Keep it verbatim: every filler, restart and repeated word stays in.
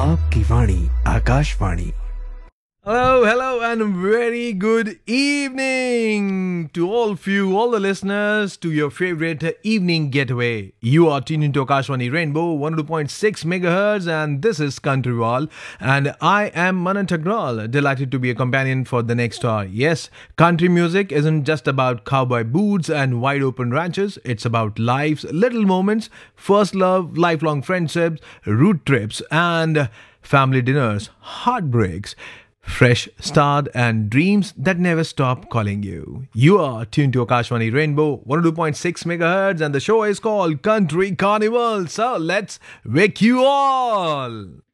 आपकी वाणी Akashvani. Hello, hello, and very good evening to all of you, all the listeners, to your favorite evening getaway. You are tuned into Akashwani Rainbow one oh two point six megahertz, and this is Country Wall. And I am Manan Tagral, delighted to be a companion for the next hour. Yes, country music isn't just about cowboy boots and wide open ranches, it's about life's little moments, first love, lifelong friendships, road trips, and family dinners, heartbreaks. Fresh start and dreams that never stop calling you. You are tuned to Akashwani Rainbow one oh two point six megahertz, and the show is called Country Carnival. So let's wake you all.